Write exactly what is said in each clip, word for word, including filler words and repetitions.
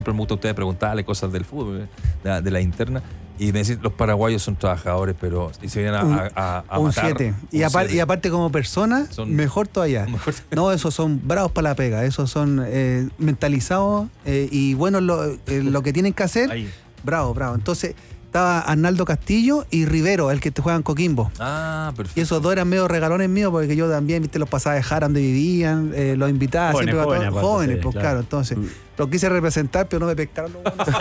me gusta a ustedes preguntarle cosas del fútbol, de la, de la interna, y me dicen, los paraguayos son trabajadores, pero y se vienen a, un, a, a, a un matar. siete. Y, apar, y aparte como persona, son, mejor todavía. Mejor. No, esos son bravos para la pega, esos son eh, mentalizados eh, y bueno, lo, eh, lo que tienen que hacer, ahí. bravo, bravo. Entonces, estaba Arnaldo Castillo y Rivero, el que te juega en Coquimbo. Ah, perfecto. Y esos dos eran medio regalones míos, porque yo también, viste, los pasaba a dejar donde vivían, eh, los invitaba, jóvenes, siempre jóvenes, todos, aparte, jóvenes, sí, pues claro, claro. entonces, mm. los quise representar, pero no me pescaron los buenos.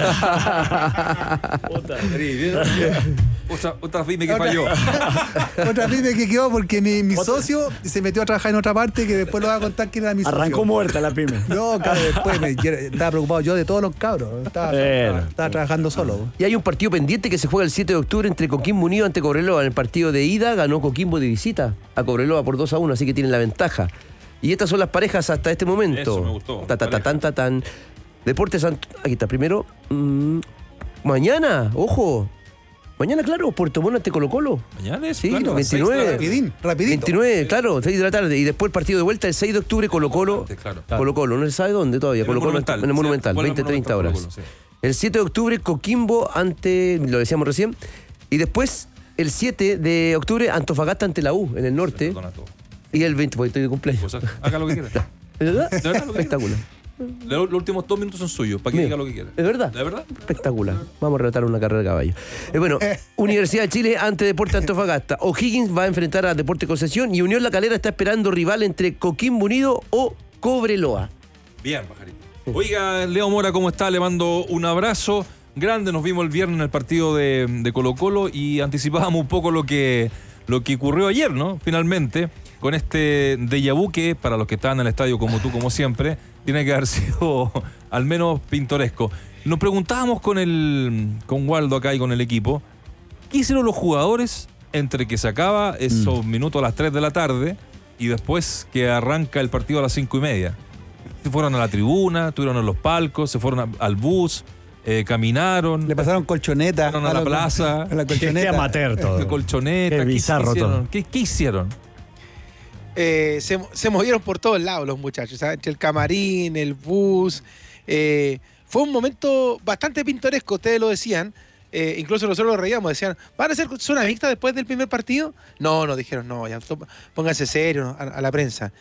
Otra, otra pyme que falló. Otra pyme que quedó porque mi, mi socio se metió a trabajar en otra parte que después lo voy a contar quién era mi socio. Arrancó muerta la pyme. No, claro, después me, estaba preocupado yo de todos los cabros. Estaba, estaba, estaba trabajando solo. Y hay un partido pendiente que se juega el siete de octubre entre Coquimbo Unido ante Cobreloa. En el partido de ida ganó Coquimbo de visita a Cobreloa por dos a uno, así que tienen la ventaja. Y estas son las parejas hasta este momento. Eso me gustó. Ta, ta, ta, tan, ta, tan. Deportes Sant... Aquí está, primero. Mmm, mañana, ojo. Mañana, claro, Puerto Montt ante Colo-Colo. Mañana es, sí, claro, veintinueve. Rapidín, rapidito. veintinueve, claro, seis de la tarde. Y después el partido de vuelta el seis de octubre, Colo-Colo. Claro. Colo-Colo, no se sabe dónde todavía. Colo-Colo en el Monumental, veinte, treinta horas. Colo-Colo, sí. El siete de octubre, Coquimbo ante, lo decíamos recién. Y después, el siete de octubre, Antofagasta ante la U, en el norte. Y el veinte, porque estoy de cumpleaños. Pues haga lo que quiera. ¿Es verdad? Espectacular. Los, los últimos dos minutos son suyos, para que diga lo que quiera. ¿Es verdad? ¿Es verdad? Espectacular. Vamos a relatar una carrera de caballo. Eh, bueno, Universidad de Chile ante Deportes Antofagasta. O'Higgins va a enfrentar a Deportes Concepción y Unión La Calera está esperando rival entre Coquimbo Unido o Cobreloa. Bien, pajarito. Oiga, Leo Mora, ¿cómo está? Le mando un abrazo grande. Nos vimos el viernes en el partido de, de Colo-Colo y anticipábamos un poco lo que, lo que ocurrió ayer, ¿no? Finalmente, con este déjà vu que, para los que estaban en el estadio como tú, como siempre, tiene que haber sido al menos pintoresco. Nos preguntábamos con el con Waldo acá y con el equipo, ¿qué hicieron los jugadores entre que se acaba esos mm. minutos a las tres de la tarde y después que arranca el partido a las cinco y media? Se fueron a la tribuna, estuvieron en los palcos, se fueron a, al bus, eh, caminaron. Le pasaron colchoneta. Fueron a, a la plaza. A la colchoneta. Qué amateur todo. Colchoneta. Qué bizarro ¿qué todo. ¿Qué, ¿Qué hicieron? Eh, se, se movieron por todos lados los muchachos, ¿sabes? Entre el camarín, el bus. Eh, fue un momento bastante pintoresco, ustedes lo decían. Eh, incluso nosotros lo reíamos, decían, ¿van a hacer zona mixta después del primer partido? No, nos dijeron, no, ya, pónganse serios a, a la prensa.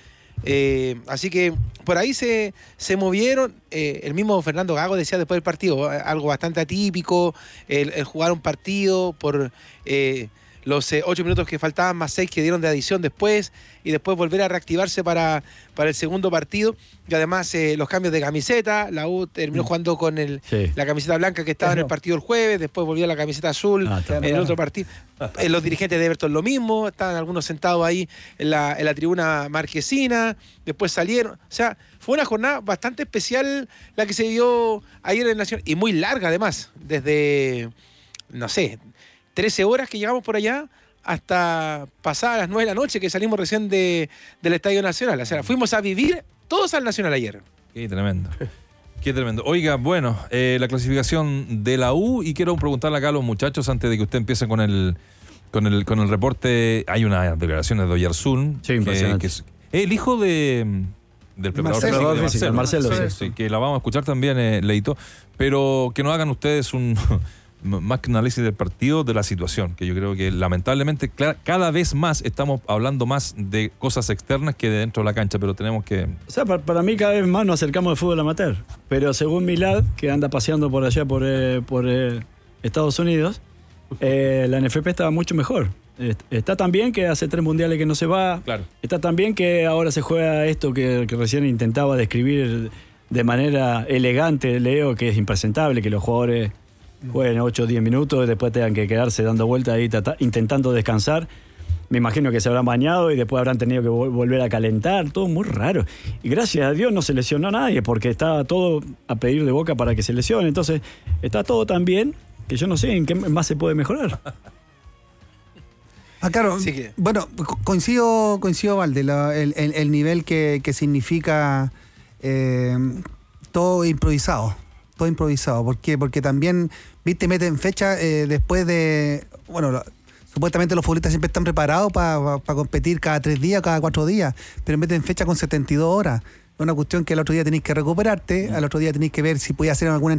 Eh, así que por ahí se, se movieron. Eh, el mismo Fernando Gago decía después del partido, algo bastante atípico, el, el jugar un partido por... Eh, los eh, ocho minutos que faltaban más seis que dieron de adición después y después volver a reactivarse para, para el segundo partido y además eh, los cambios de camiseta, la U terminó jugando con el, sí. la camiseta blanca que estaba en el partido el jueves, después volvió a la camiseta azul ah, en el otro partido. Eh, los dirigentes de Everton lo mismo, estaban algunos sentados ahí en la, en la tribuna marquesina, después salieron, o sea, fue una jornada bastante especial la que se dio ayer en el Nacional y muy larga además, desde, no sé, trece horas que llegamos por allá hasta pasadas las nueve de la noche que salimos recién de, del Estadio Nacional. O sea, fuimos a vivir todos al Nacional ayer. Qué tremendo. Qué tremendo. Oiga, bueno, eh, la clasificación de la U y quiero preguntarle acá a los muchachos antes de que usted empiece con el con el, con el reporte. Hay una declaración de Oyarzún. Sí, impresionante. Que, que es el hijo de... del preparador Marcelo, físico de Marcelo, Marcelo, Marcelo sí, sí, que la vamos a escuchar también, eh, Leito, pero que nos hagan ustedes un... más que un análisis del partido, de la situación, que yo creo que lamentablemente cada vez más estamos hablando más de cosas externas que de dentro de la cancha, pero tenemos que... O sea, para, para mí cada vez más nos acercamos al fútbol amateur, pero según Milad, que anda paseando por allá por, eh, por eh, Estados Unidos, eh, la N F P estaba mucho mejor. Está tan bien que hace tres mundiales que no se va, claro. Está tan bien que ahora se juega esto que, que recién intentaba describir de manera elegante, Leo, que es impresentable, que los jugadores... jueguen ocho o diez minutos y después tengan que quedarse dando vueltas ahí tata, intentando descansar. Me imagino que se habrán bañado y después habrán tenido que vol- volver a calentar, todo muy raro. Y gracias a Dios no se lesionó a nadie porque estaba todo a pedir de boca para que se lesione. Entonces está todo tan bien que yo no sé en qué más se puede mejorar. Ah, claro, sí que... bueno, coincido, coincido Valde, la, el, el, el nivel que, que significa eh, todo improvisado. Todo improvisado. ¿Por qué? Porque también, viste, meten fecha eh, después de... Bueno, lo, supuestamente los futbolistas siempre están preparados para pa, pa competir cada tres días, cada cuatro días, pero meten fecha con setenta y dos horas. una cuestión que al otro día tenéis que recuperarte, al otro día tenéis que ver si podías hacer alguna